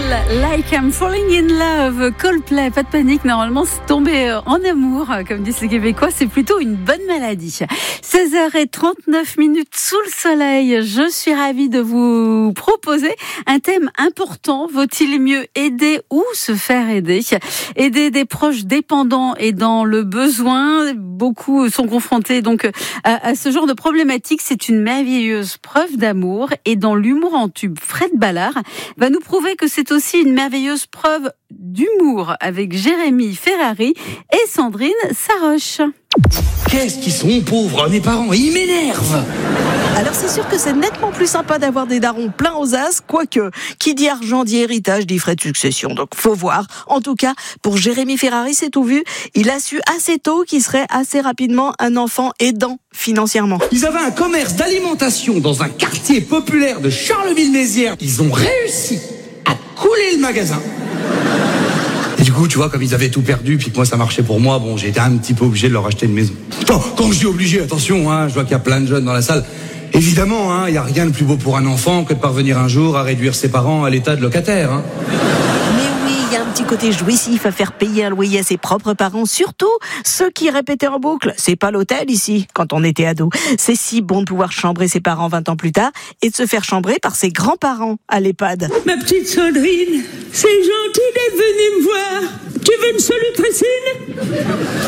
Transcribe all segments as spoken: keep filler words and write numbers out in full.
Like I'm Falling in Love, Coldplay, pas de panique, normalement c'est tomber en amour, comme disent les Québécois, c'est plutôt une bonne maladie. seize heures trente-neuf minutes sous le soleil, je suis ravie de vous proposer un thème important. Vaut-il mieux aider ou se faire aider ? Aider des proches dépendants et dans le besoin, beaucoup sont confrontés donc à, à ce genre de problématique. C'est une merveilleuse preuve d'amour, et dans l'humour en tube, Fred Ballard va nous prouver que c'est aussi une merveilleuse preuve d'humour avec Jérémy Ferrari et Sandrine Saroche. Qu'est-ce qu'ils sont pauvres, mes parents, ils m'énervent. Alors c'est sûr que c'est nettement plus sympa d'avoir des darons pleins aux as, quoique, qui dit argent dit héritage, dit frais de succession, donc faut voir. En tout cas, pour Jérémy Ferrari, c'est tout vu. Il a su assez tôt qu'il serait assez rapidement un enfant aidant financièrement. Ils avaient un commerce d'alimentation dans un quartier populaire de Charleville-Mézières. Ils ont réussi à couler le magasin. Et du coup, tu vois, comme ils avaient tout perdu, puis que moi ça marchait pour moi, bon, j'ai été un petit peu obligé de leur acheter une maison. Quand, quand je dis obligé, attention, hein, je vois qu'il y a plein de jeunes dans la salle. Évidemment, hein, il n'y a rien de plus beau pour un enfant que de parvenir un jour à réduire ses parents à l'état de locataire. Hein. Mais oui, il y a un petit côté jouissif à faire payer un loyer à ses propres parents, surtout ceux qui répétaient en boucle. C'est pas l'hôtel ici, quand on était ado. C'est si bon de pouvoir chambrer ses parents vingt ans plus tard et de se faire chambrer par ses grands-parents à l'EHPAD. Ma petite Sandrine, c'est gentil d'être venue me voir. Tu veux une solutricine ?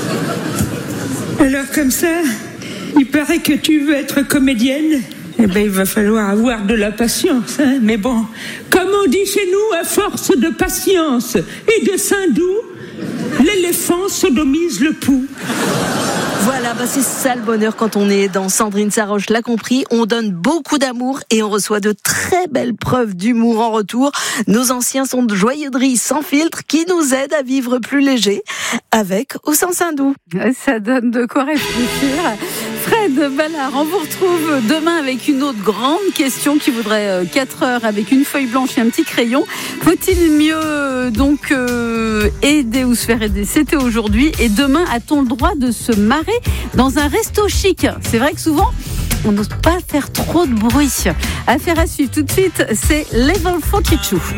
Alors comme ça, il paraît que tu veux être comédienne. Eh ben, il va falloir avoir de la patience, hein. Mais bon, comme on dit chez nous, à force de patience et de sein doux, l'éléphant sodomise le pouls. Voilà, bah c'est ça le bonheur quand on est dans Sandrine Saroche l'a compris. On donne beaucoup d'amour et on reçoit de très belles preuves d'humour en retour. Nos anciens sont de joyeuserie sans filtre qui nous aident à vivre plus léger, avec ou sans Saint-Doux. Ça donne de quoi réfléchir. Fred Ballard, on vous retrouve demain avec une autre grande question qui voudrait quatre heures avec une feuille blanche et un petit crayon. Faut-il mieux donc euh, aider ou se faire aider ? C'était aujourd'hui. Et demain, a-t-on le droit de se marrer dans un resto chic ? C'est vrai que souvent, on n'ose pas faire trop de bruit. Affaire à suivre tout de suite, c'est Level quarante-deux.